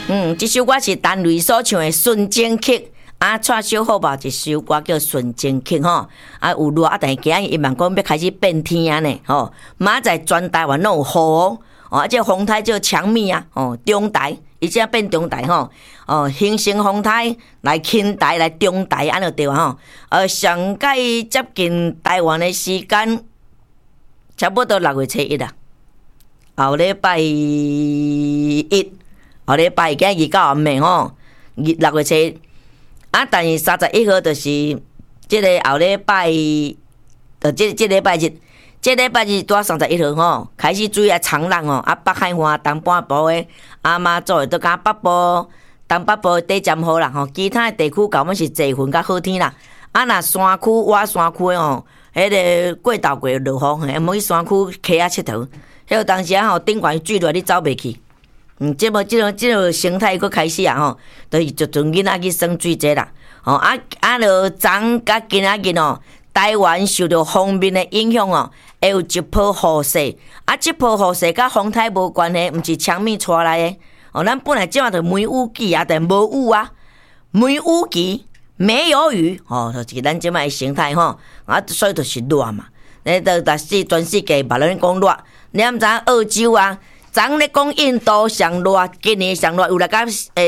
这首歌是陈蕾所唱的《纯情曲》。蔡小虎吧一首歌叫《纯情曲》吼，有热但是今日伊慢讲要开始变天啊呢吼，明仔全台湾拢有雨这风台叫强密啊中台，伊只变中台吼形成风台来轻台来中台安就对啊吼。上届接近台湾的时间，差不多6月初1啊，后礼拜一，今日到暗暝吼，6月初1。但是31号就是即个后礼拜，即礼拜日，拄啊31号吼，开始水啊长浪哦，北海岸东半部的阿妈祖都甲北部、东北部地渐好啦吼，其他地区到尾是侪云甲好天啦。若山区、外山区的迄个过头过落雨，莫去山区溪仔佚佗，迄个当时吼顶悬水落你走袂去。即个生态佫开始啊吼，就是就阵囡仔去耍水节啦。就昨甲今仔日哦，台湾受到锋面的影响哦，会有一波雨势。这波雨势甲风台无关系，毋是强密带来的。咱本来即马就梅雨季啊，但无雨啊，梅雨季没有雨就是咱即马的生态吼。所以就是热嘛。全世界别人讲热，你毋知澳洲啊？昨咧讲印度上热，今年上热有来到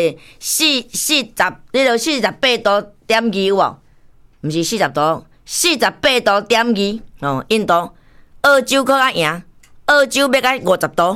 48度点2有无？毋是40度，48度点2印度、澳洲搁较赢，澳洲要到50度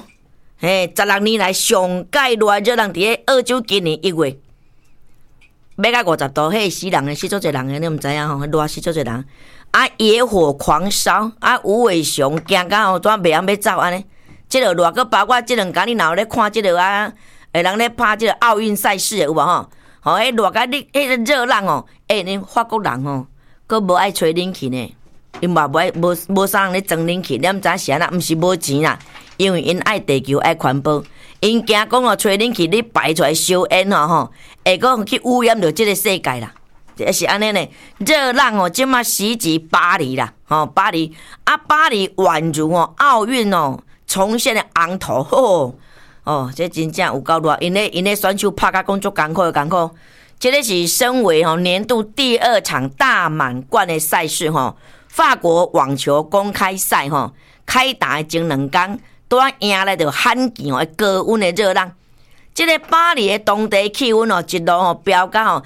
，16年来上届热人伫咧澳洲今年1月要到50度，迄死人诶，死足侪人诶，你毋知影吼，热死足侪人。野火狂烧，无尾熊惊到怎袂晓要走安尼？即个热，佮包括即两天你若有咧看即个人咧拍即个奥运赛事有无吼？迄热甲你迄个热浪你法国人佮无爱吹冷气呢，因嘛无啥人咧装冷气，你毋知是安那？毋是无钱啦，因为因爱地球爱环保，因惊讲吹冷气你排出来烧烟会讲去污染着即个世界啦。是安尼呢，热浪即马袭击巴黎啦，巴黎宛如奥运重现的昂头这真正有够热，因咧选手拍甲讲足艰苦。这个是身为年度第2场大满贯的赛事法国网球公开赛开打的前2天，拄迎来着罕见高温的热浪。这个巴黎的当地气温一路飙到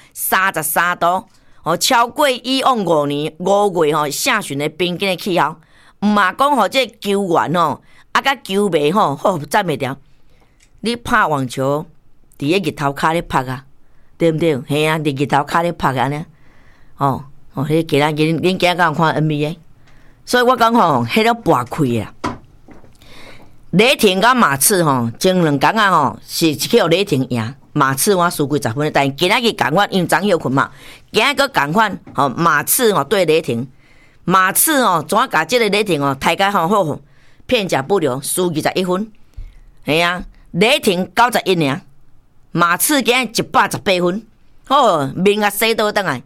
33度超过以往5月盛旬的平均的气候。毋嘛讲这球员甲球迷赞袂牢。你拍网球伫咧日头骹咧拍啊，对毋对？嘿啊，伫日头骹咧拍安尼。迄今仔日恁囝敢有看 NBA？ 所以我讲迄个跋开啊。雷霆甲马刺前2天是去互雷霆赢，马刺我输几10分，但今仔日共款，因为昨休困嘛，今仔个共款马刺对雷霆，马刺怎啊甲即个雷霆大概好片甲不留，输21分。系啊，雷霆91尔，马刺今日118分，明啊洗倒转来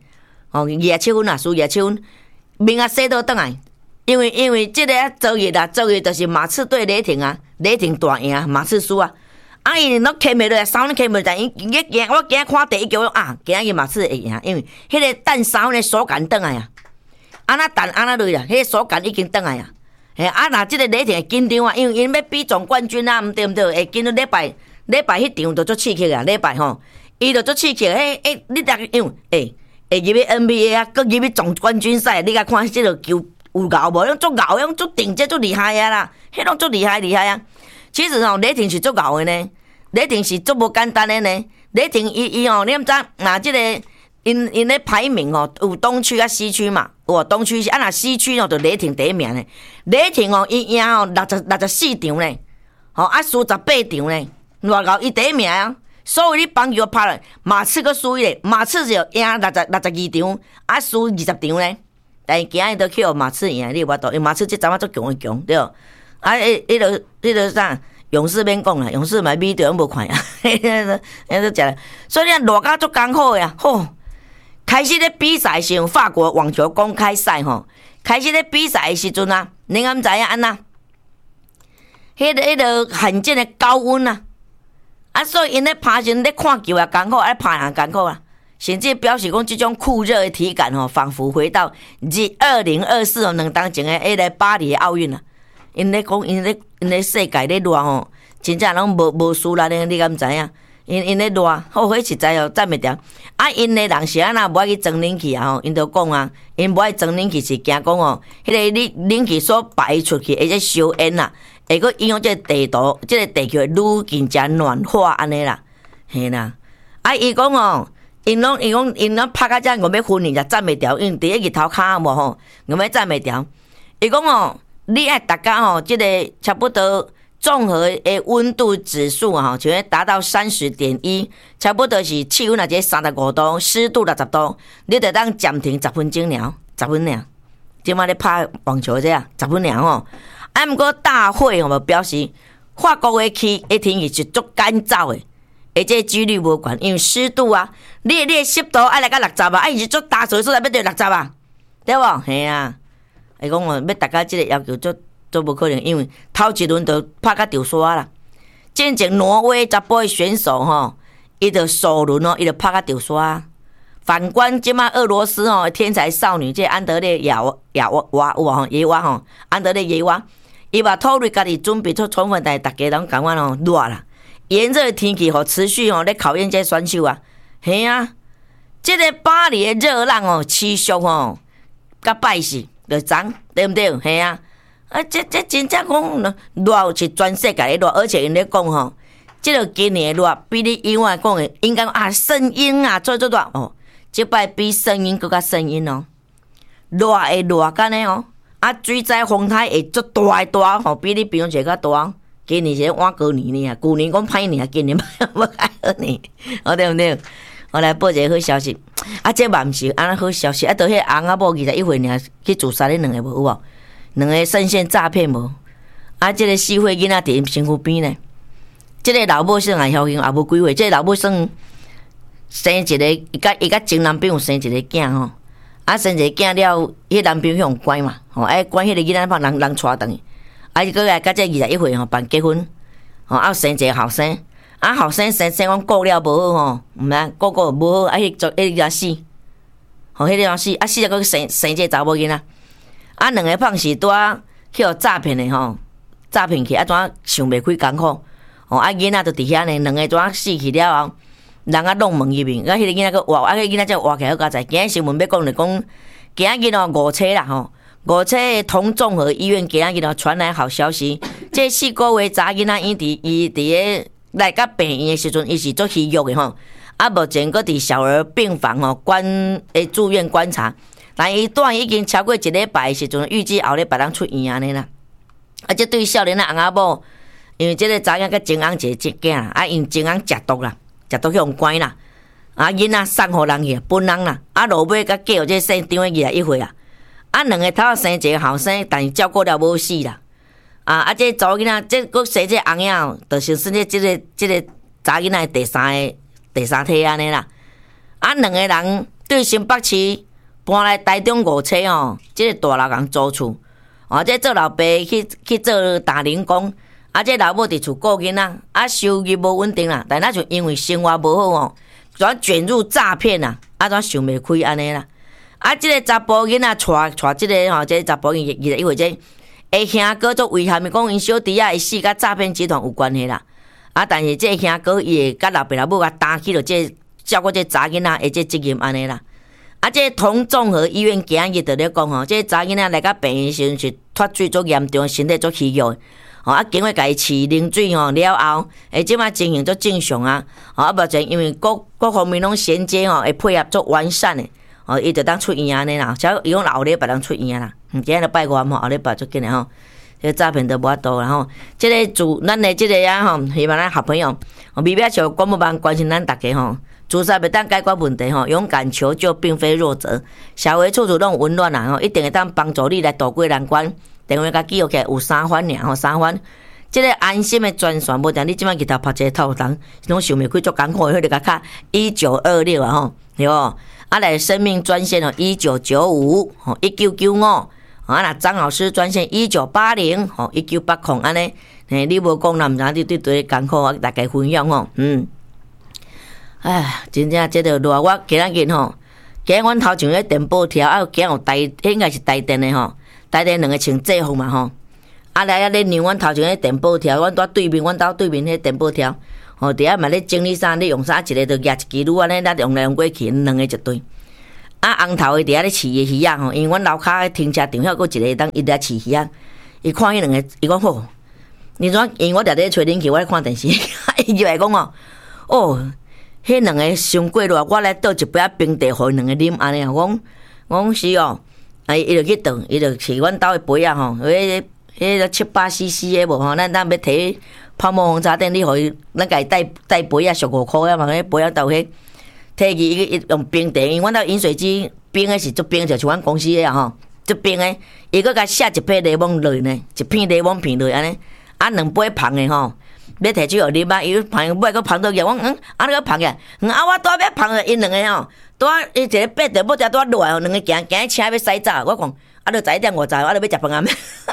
，27分啊，输27分，明啊洗倒转来。因为这个昨日就是马刺对雷霆啊，雷霆大赢，马刺输啊。因拢牵袂落来，3分牵袂落来，我今日看第1局今日马刺会赢，因为迄个等3分的手感转来啊，安那等安那落啦，迄个手感已经转来啊。若即个雷霆会紧张啊，因为因要比总冠军啊，毋对，会紧张礼拜迄场就足刺激啊，礼拜伊就足刺激，你逐个因为会入去 NBA 啊，搁入去总冠军赛，你甲看即个球。有熬无？种足熬，种足顶级足厉害啊啦！迄种足厉害啊！其实雷霆是足熬的呢，雷霆是足无简单的呢。雷霆伊你毋知即个因咧排名有东区甲西区嘛？东区是若西区就雷霆第1名呢。雷霆伊赢64场呢，输18场呢，偌高伊第1名啊！所以你棒球拍了，马刺搁输伊咧，马刺就赢62场，输20场呢。但是今日都去马刺赢，你有法度？因为马刺这阵仔足强的强，对。迄个啥？勇士免讲啦，勇士买米对，无看啊。都食，所以你热甲足艰苦呀。开始咧比赛时，法国网球公开赛开始咧比赛的时阵啊，你敢知影安那？迄个罕见的高温啊！ 所以因咧拍时咧看球也艰苦，咧拍也艰苦啦。甚至表示讲，即种酷热的体感仿佛回到2024两当前的迄个巴黎奥运啦。因咧讲，因咧世界咧热真正拢无输啦咧，你敢知影？因咧热，迄实在赞袂掉。因咧人是安那无爱去装冷气因就讲啊，因无爱装冷气是惊讲迄个冷气所排出去，而且烧烟啦，会阁影响即个地图，即个地球愈更加暖化安尼啦，嘿啦。伊讲因拢拍到遮，我要昏去，才站袂调，因为伫日头骹无我要站袂调。伊讲你爱大家即个差不多综合的温度指数就会达到30.1，差不多是气温也是35度，湿度60度，你得当暂停10分钟了，10分尔。即摆咧拍网球这样10分尔毋过大会表示法国的天气是足干燥的。而且几率无悬，因为湿度你的湿度爱来到60伊是做大水所在要到60对无？嘿啊！伊讲要大家即个要求做无可能，因为头一轮就拍到掉沙啦。之前挪威查甫的选手伊就首轮伊就拍到掉沙。反观即摆俄罗斯天才少女这安德烈耶娃安德烈耶娃，伊把透露家己准备做充分，但大家拢感觉热啦。炎热的天气持续咧考验这选手嘿啊！这个巴黎的热浪持续甲拜四就涨，对不对？嘿啊！这真正讲热是全世界的热，而且因咧讲这个今年的热比你以往讲的应该声音做热这摆比声音更加声音热会热干呢水灾风台会足大比你平常时较大。今年是换过年呢旧年讲歹年今年要改好年，对不对？我来报一个好消息，这嘛毋是安那好消息，就迄翁某21岁尔去自杀的两个无有无？两个深陷诈骗无？这个死伙囡仔伫因身躯边呢。这个老母算也孝敬，也无几岁，这个老母算生一个，伊甲前男朋友生一个囝生一个囝了，迄男朋友向关嘛，关迄个囡仔帮人带转去。佮来甲这21岁办结婚，生一个后生，后生生讲顾了无好毋知顾无好，迄个死，迄个死，死了佮生一个查某囡仔，两个胖是拄去互诈骗的诈骗去，怎想袂开艰苦，囡仔就伫遐呢，两个怎死去了后，人弄门入面，迄个囡仔佮活，迄个囡仔才活起来好佳哉。今日新闻要讲就讲，今日5车啦5车的同综合医院今日传来好消息，这4个月查囡仔伊伫来甲病院的时阵，伊是做虚弱的目前搁伫小儿病房住院观察，但伊住已经超过1礼拜的时阵，预计后礼拜当出院安尼啦。这对少年的翁仔某，因为这个查囝甲前翁一个囝因前翁食毒啦，食毒去互关啦，囡仔送互人去本人啦，落尾甲嫁互这姓张的21岁两个头生一个后生，但是照顾了无死啦。这查某囡仔，这佫生这翁仔，就是算这个查囡仔第三胎安尼啦。两个人对新北市搬来台中5车这个大老公租厝。这做老爸去做打零工，这老母伫厝顾囡仔，收入无稳定啦，但就因为生活无好转卷入诈骗啦，怎想袂开安尼啦。这个查甫囡仔带这个这个查甫囡21岁这个兄哥做遗憾的讲，因小弟会死甲诈骗集团有关系啦。但是这个兄哥伊会甲老爸老母担起了这照顾这查囡仔的这责任安尼啦。这同综合医院今日就咧讲这查囡仔来甲病院时是脱水足严重，身体足虚弱经过家己饲冷水了后，即摆情形足正常目前因为各方面拢衔接会配合足完善的伊就当出院安尼啦，只伊讲后礼拜当出院啦，今日拜5后礼拜足紧的这个诈骗都无法度啦这个咱的这个希望咱好朋友微表小广播班关心咱大家自杀袂当解决问题勇敢求救并非弱者，社会处处拢有温暖啦一定会当帮助你来渡过难关。电话甲记录起来有3番尔3番。这个安心的专线，无定你即摆日头拍一个头人，拢想袂开足艰苦，迄个甲卡1926对无？来生命专线1995 1995若张老师专线1980 1980安尼， 嘿，你无讲，咱毋知你对对艰苦啊，大家分享吼。哎，真正这个热，我今仔日吼，今日阮头前咧电报条，啊，今有台，应该是台电的吼，台电两个穿制服嘛吼。啊来咧让阮头前咧电报条，阮伫对面，阮兜对面迄电报条，吼，伫遐嘛咧整理啥，咧用啥，一个就举一支撸安尼，咱用来用过去，两个一对。啊，红头的伫遐咧饲个鱼仔吼，因为阮楼骹停车场遐佫一个当伊伫遐饲鱼仔，伊看迄两个，伊讲好，你怎？因为我伫咧吹冷气，我咧看电视，伊就来讲哦，迄两个伤过热，我来倒一杯冰茶互因两个啉，安尼啊，讲是哦，啊，伊就去倒，伊就是阮兜的杯啊吼，迄700cc 的无吼，咱要摕泡沫红茶店，你互伊，咱家己带杯啊，俗5箍啊嘛，迄杯啊倒迄。摕去伊用冰茶，因为阮兜饮水机冰的是足冰，就像阮公司的啊吼，足冰的，伊搁甲下一片柠檬落呢，一片柠檬片落安尼，啊两杯芳的吼，要摕去互啉啊，伊芳尾搁芳倒去，我啊你搁芳起，啊我拄要芳的，因两个吼，拄啊伊一个八点要拄落来吼，两个行去车要洗澡，我讲啊，著11:50，啊，著要食饭啊，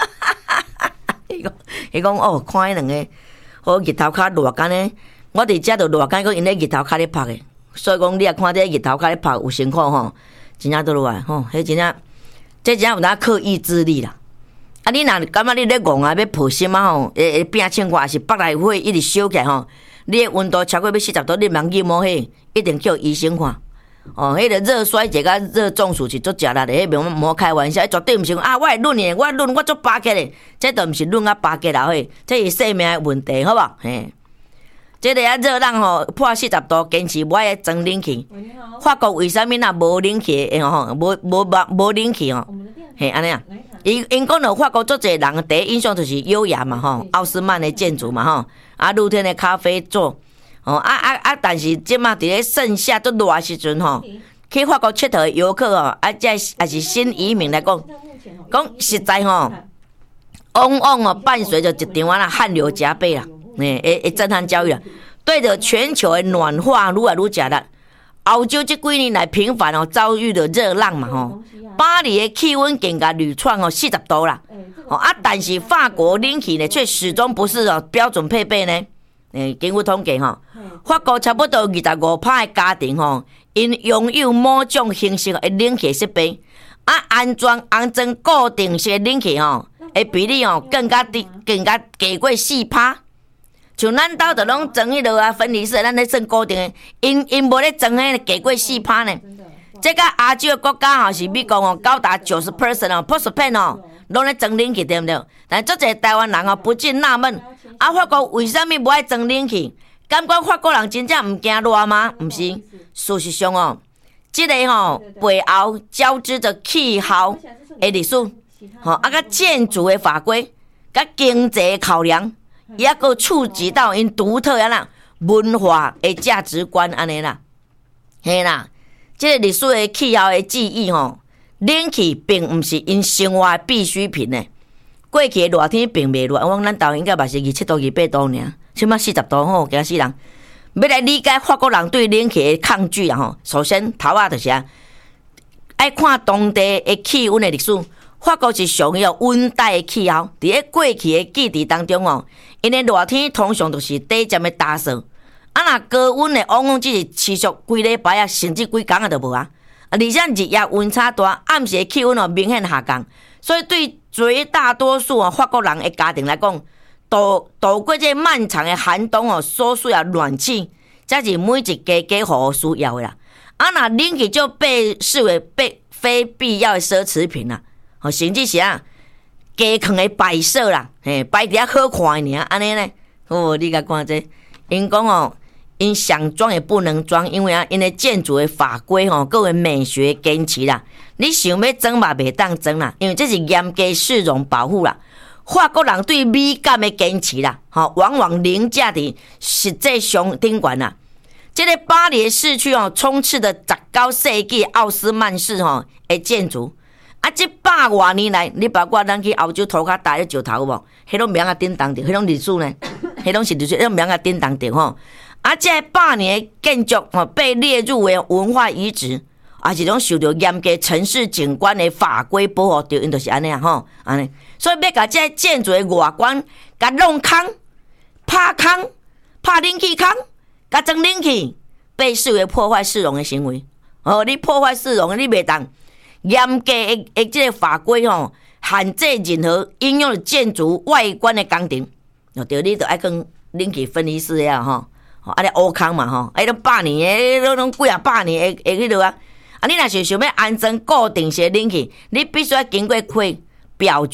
伊讲哦，看迄两个好日头骹热干呢，我伫遮著热干，搁因咧日头骹咧拍的。所以讲，你也看这日头骹咧拍有辛苦吼，真正倒落来吼，迄真正，这真正有当刻意自立啦。啊，你若感觉你咧戆啊，要抱心啊吼，会变凊快，是腹内火一直烧起来吼，你的温度超过要40度，你茫去摸迄，一定叫医生看。哦，迄个热衰竭甲热中暑是足食力的，迄莫开玩笑，绝对毋是讲啊，我会润的，我足巴结的，这都毋是润啊巴结啦嘿，这是生命的问题，好无？嘿。这个啊热人吼破40度，坚持无爱装冷气。法国为什么那无冷气？吼，无冷气吼，嘿安尼啊。因讲了法国足侪人第一印象就是优雅嘛吼，奥斯曼的建筑嘛吼，啊露天的咖啡座，哦但是即马伫咧盛夏足热时阵吼，去法国佚佗的游客吼，啊这也是新移民来讲实在吼，往哦伴随着一场啊汗流浃背啦。会震撼教育啦，对着全球的暖化愈来愈食力。欧洲这几年来频繁遭遇着热浪嘛吼，巴黎的气温更加屡创40度啦。但是法国冷气呢却始终不是标准配备呢。根据统计法国差不多25%的家庭因拥有某种形式的冷气设备，安装固定式的冷气的比例更加低，更加低过4%。像咱兜就拢装迄落啊分离式，咱咧算固定的，因无咧装迄低过4%呢。这个亚洲的国家是美国高达90%拢咧装冷气，对不对？但足侪台湾人不禁纳闷，法国为什么无爱装冷气？感觉法国人真正唔惊热吗？唔是，事实上这个背后交织着气候的历史，甲建筑的法规，甲经济考量。也阁触及到因独特文化的价值观安尼啦，嘿啦，这个历史的气候的记忆冷气并毋是因生活的必需品呢。过去的热天并袂热，咱台湾应该嘛是27度、28度尔，即马40度惊死人。要来理解法国人对冷气的抗拒首先头仔就是爱看当地的气温的历史。法国是属于温带的气候，伫咧过去的记忆当中因的热天通常都是短暂的打扫，若高温的往往只是持续几礼拜甚至几工都无啊。而且日夜温差大，暗时的气温明显下降，所以对绝大多数法国人的家庭来讲，度过这漫长的寒冬所需要暖气，才是每一家户需要的啦。若冷气就被视为非必要的奢侈品啦。甚至是家藏的摆设啦，摆伫好看的尔，安尼呢？你甲看这，因讲因想装也不能装，因为因的建筑的法规各有美学坚持啦。你想要装嘛，袂当装啦，因为这是严格市容保护啦。法国人对美感的坚持啦，往往凌驾伫实际上顶悬啦。这个巴黎的市区充斥着19世纪奥斯曼式的建筑。这100多年来，你包括咱去欧洲涂骹大咧石头无？迄种名叮当着，迄种历史呢？迄种是历史，迄种名叮当着吼。这100年的建筑被列入为文化遗址， 也是拢受到严格城市景观的法规保护着，因就是安尼啊吼，安尼。所以要甲这建筑的外观，甲弄空、拍空、拍冷气空，甲装冷气，被视为破坏市容的行为。哦，你破坏市容，你袂当严格的这个法规吼，限制任何应用建筑外观的工程。哦，对，你就爱跟冷气分离式啊吼，啊，你乌空嘛吼，啊，拢100年的，拢几啊百年的迄落啊。啊，你若是想要安装固定式冷气，你必须要经过标